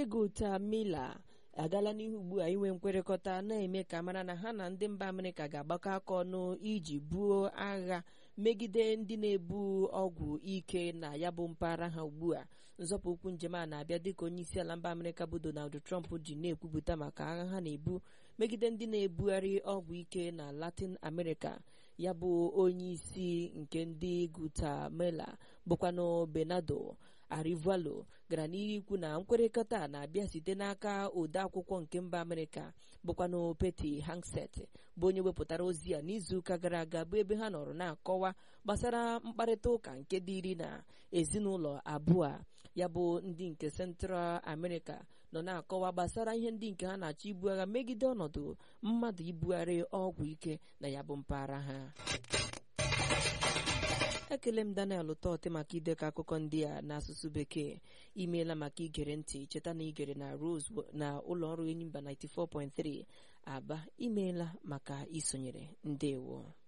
Guatemala agala n'ihu ugbu a inwe nkwekọrịta na-eme ka mara na ha na ndị mba Amerịka ga-agbakọ aka ọnụ iji buo agha megide ndị na-ebu ọgwụ ike na ya bụ mpaghara ha ugbu a. Nzọpụ ụkwụ njem a na-abịa dịka onye isi ala mba Amerịka bụ Donald Trump ji na-ekwupụta maka agha ha na-ebu megide ndị na-ebugharị ọgwụ ike na Latin America. Ya bụ onye isi nke ndị Guatemala bụkwanụ Bernardo Arevalo gara n'ihu ikwu na nkwekọrịta na-abịa site n'aka ode akwụkwọ nke mba Amerịka bụkwanụ Pete Hegseth bụ onye wepụtara ozi a n'izuụka gara aga, bụ ebe ha nọrọ na-akọwa gbasara mkparịta ụka nke dịrị na ezinụlọ abụọ a. Ya bụ ndị nke Central America nọ na-akọwa gbasara ihe ndị nke ha na-achọ ibu agha megide ọnọdụ mmadụ ibugharị ọgwụ ike na ya bụ mpaghara ha. Ekele m Daniel Ụtọtị maka idekọ akụkọ ndị a n'asụsụ Bekee. Imeela maka igere ntị. Cheta na igere na Rose na ụlọ ọrụ Enyimba 94.3 Aba. Imeela maka isonyere. Ndewo.